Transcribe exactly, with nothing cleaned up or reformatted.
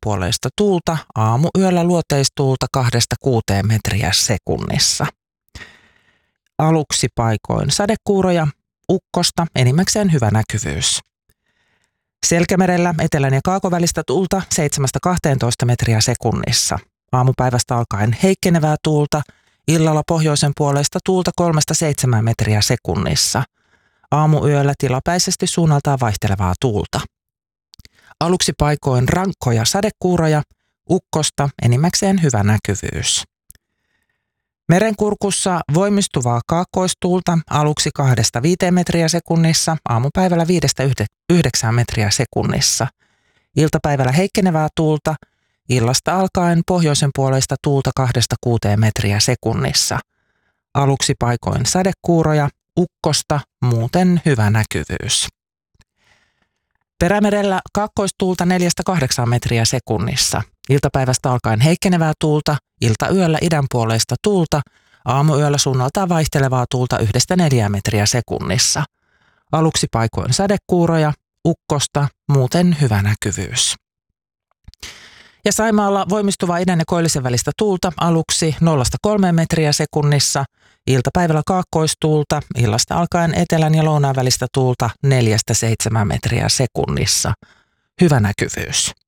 puoleista tuulta, aamuyöllä luoteistuulta kahdesta kuuteen metriä sekunnissa. Aluksi paikoin sadekuuroja, ukkosta, enimmäkseen hyvä näkyvyys. Selkämerellä etelän ja kaakovälistä tuulta seitsemästä kahteentoista metriä sekunnissa. Aamupäivästä alkaen heikkenevää tuulta, illalla pohjoisen puolesta tuulta kolmesta seitsemään metriä sekunnissa. Aamuyöllä tilapäisesti suunnaltaan vaihtelevaa tuulta. Aluksi paikoin rankkoja sadekuuroja, ukkosta, enimmäkseen hyvä näkyvyys. Merenkurkussa voimistuvaa kaakkoistuulta aluksi kahdesta viiteen metriä sekunnissa, aamupäivällä viidestä yhdeksään metriä sekunnissa. Iltapäivällä heikkenevää tuulta, illasta alkaen pohjoisen puoleista tuulta kahdesta kuuteen metriä sekunnissa. Aluksi paikoin sadekuuroja, ukkosta, muuten hyvä näkyvyys. Perämerellä kaakkoistuulta neljästä kahdeksaan metriä sekunnissa. Iltapäivästä alkaen heikkenevää tuulta, iltayöllä idänpuoleista tuulta, aamuyöllä suunnaltaan vaihtelevaa tuulta yhdestä neljään metriä sekunnissa. Aluksi paikoin sadekuuroja, ukkosta, muuten hyvä näkyvyys. Ja Saimaalla voimistuvaa idän ja koillisen välistä tuulta aluksi nollasta kolmeen metriä sekunnissa, iltapäivällä kaakkoistuulta, illasta alkaen etelän ja lounaan välistä tuulta neljästä seitsemään metriä sekunnissa. Hyvä näkyvyys.